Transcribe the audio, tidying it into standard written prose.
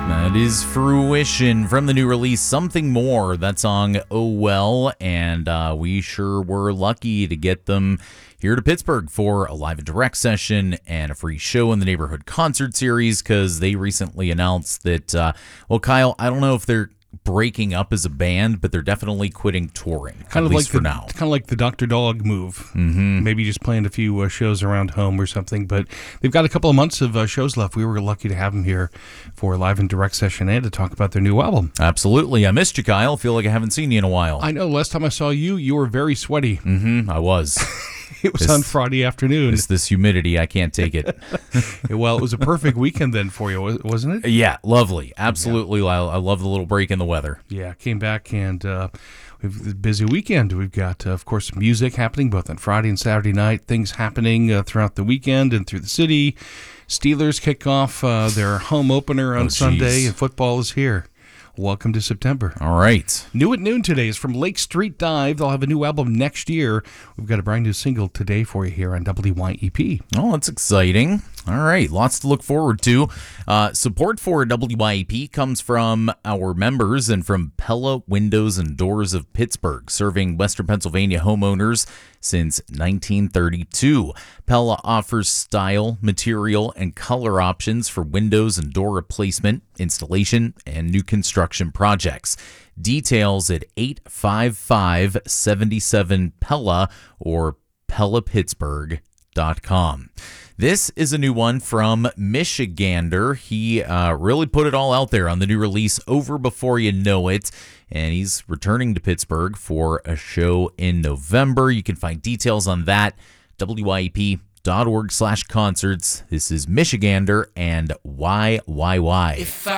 That is Fruition from the new release, Something More. That song, Oh Well, and we sure were lucky to get them here to Pittsburgh for a live and direct session and a free show in the Neighborhood Concert Series, because they recently announced that, well, Kyle, I don't know if they're breaking up as a band, but they're definitely quitting touring, kind at of least like for now. Kind of like the Dr. Dog move. Mm-hmm. Maybe just playing a few shows around home or something. But they've got a couple of months of shows left. We were lucky to have them here for a live and direct session and to talk about their new album. Absolutely. I missed you, Kyle. Feel like I haven't seen you in a while. I know. Last time I saw you, you were very sweaty. Mm-hmm. I was. It was on Friday afternoon. It's this humidity. I can't take it. Well, it was a perfect weekend then for you, wasn't it? Yeah, lovely. Absolutely. Yeah. I love the little break in the weather. Yeah, came back and we've a busy weekend. We've got, of course, music happening both on Friday and Saturday night, things happening throughout the weekend and through the city. Steelers kick off their home opener on Sunday, and football is here. Welcome to September. All right. New at noon today is from Lake Street Dive. They'll have a new album next year. We've got a brand new single today for you here on WYEP. Oh, that's exciting. All right. Lots to look forward to. Support for WYEP comes from our members and from Pella Windows and Doors of Pittsburgh, serving Western Pennsylvania homeowners since 1932. Pella offers style, material, and color options for windows and door replacement, installation, and new construction projects. Details at 855-77 Pella or PellaPittsburgh.com. This is a new one from Michigander. He really put it all out there on the new release, Over Before You Know It, and he's returning to Pittsburgh for a show in November. You can find details on that, wyep.org/concerts. This is Michigander and YYY. If I